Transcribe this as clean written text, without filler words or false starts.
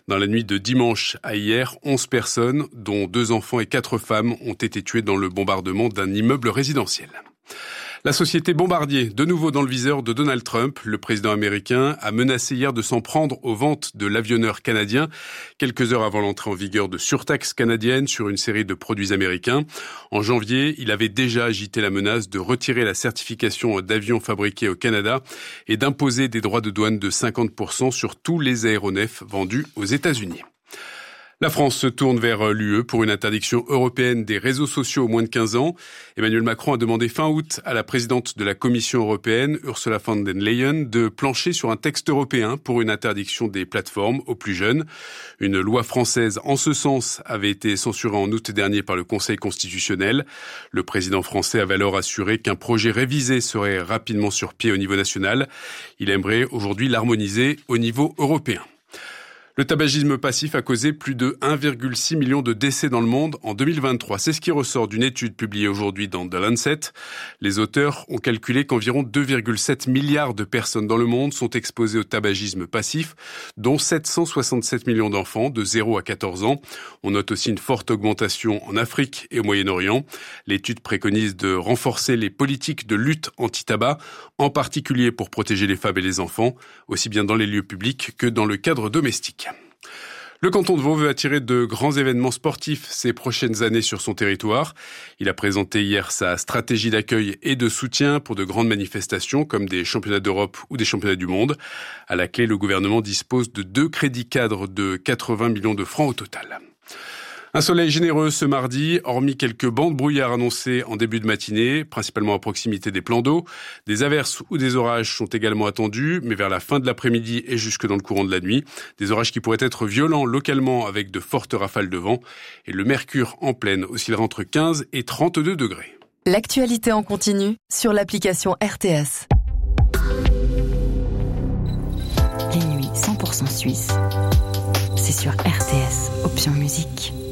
Dans la nuit de dimanche à hier, 11 personnes, dont 2 enfants et 4 femmes, ont été tuées dans le bombardement d'un immeuble résidentiel. La société Bombardier, de nouveau dans le viseur de Donald Trump. Le président américain a menacé hier de s'en prendre aux ventes de l'avionneur canadien, quelques heures avant l'entrée en vigueur de surtaxes canadiennes sur une série de produits américains. En janvier, il avait déjà agité la menace de retirer la certification d'avions fabriqués au Canada et d'imposer des droits de douane de 50% sur tous les aéronefs vendus aux États-Unis. La France se tourne vers l'UE pour une interdiction européenne des réseaux sociaux aux moins de 15 ans. Emmanuel Macron a demandé fin août à la présidente de la Commission européenne, Ursula von der Leyen, de plancher sur un texte européen pour une interdiction des plateformes aux plus jeunes. Une loi française en ce sens avait été censurée en août dernier par le Conseil constitutionnel. Le président français avait alors assuré qu'un projet révisé serait rapidement sur pied au niveau national. Il aimerait aujourd'hui l'harmoniser au niveau européen. Le tabagisme passif a causé plus de 1,6 million de décès dans le monde en 2023. C'est ce qui ressort d'une étude publiée aujourd'hui dans The Lancet. Les auteurs ont calculé qu'environ 2,7 milliards de personnes dans le monde sont exposées au tabagisme passif, dont 767 millions d'enfants de 0 à 14 ans. On note aussi une forte augmentation en Afrique et au Moyen-Orient. L'étude préconise de renforcer les politiques de lutte anti-tabac, en particulier pour protéger les femmes et les enfants, aussi bien dans les lieux publics que dans le cadre domestique. Le canton de Vaud veut attirer de grands événements sportifs ces prochaines années sur son territoire. Il a présenté hier sa stratégie d'accueil et de soutien pour de grandes manifestations comme des championnats d'Europe ou des championnats du monde. À la clé, le gouvernement dispose de 2 crédits cadres de 80 millions de francs au total. Un soleil généreux ce mardi, hormis quelques bancs de brouillard annoncés en début de matinée, principalement à proximité des plans d'eau. Des averses ou des orages sont également attendus, mais vers la fin de l'après-midi et jusque dans le courant de la nuit. Des orages qui pourraient être violents localement avec de fortes rafales de vent. Et le mercure en pleine oscillera entre 15 et 32 degrés. L'actualité en continu sur l'application RTS. Les nuits 100% suisses, c'est sur RTS, option musique.